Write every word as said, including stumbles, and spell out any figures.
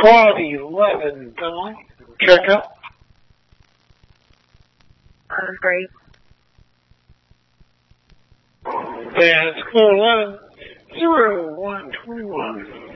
Quad eleven, Billy. Check up. That was great. Yeah, it's Quad eleven, zero one twenty-one.